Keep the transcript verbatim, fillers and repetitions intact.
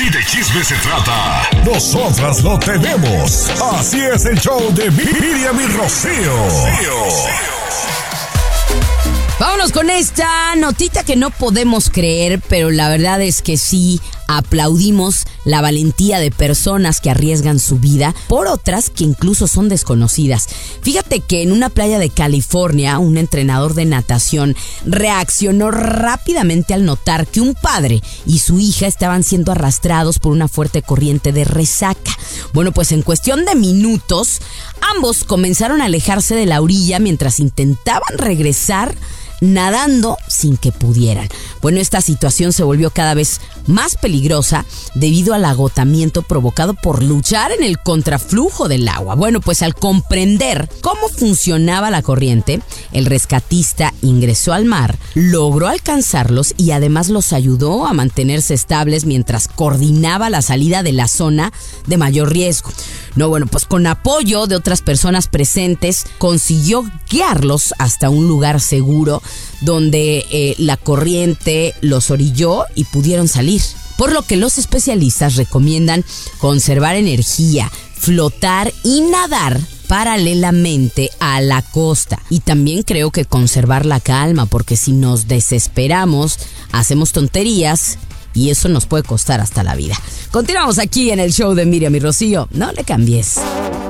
Si de chisme se trata, nosotras lo tenemos. Así es el show de Miriam y Rocío. Vámonos con esta notita que no podemos creer, pero la verdad es que sí aplaudimos la valentía de personas que arriesgan su vida por otras que incluso son desconocidas. Fíjate que en una playa de California, un entrenador de natación reaccionó rápidamente al notar que un padre y su hija estaban siendo arrastrados por una fuerte corriente de resaca. Bueno, pues en cuestión de minutos, ambos comenzaron a alejarse de la orilla mientras intentaban regresar nadando sin que pudieran. Bueno, esta situación se volvió cada vez más peligrosa debido al agotamiento provocado por luchar en el contraflujo del agua. Bueno, pues al comprender cómo funcionaba la corriente, el rescatista ingresó al mar, logró alcanzarlos y además los ayudó a mantenerse estables mientras coordinaba la salida de la zona de mayor riesgo. No, bueno, pues con apoyo de otras personas presentes consiguió guiarlos hasta un lugar seguro donde eh, la corriente los orilló y pudieron salir. Por lo que los especialistas recomiendan conservar energía, flotar y nadar paralelamente a la costa. Y también creo que conservar la calma, porque si nos desesperamos, hacemos tonterías y eso nos puede costar hasta la vida. Continuamos aquí en el show de Miriam y Rocío. No le cambies.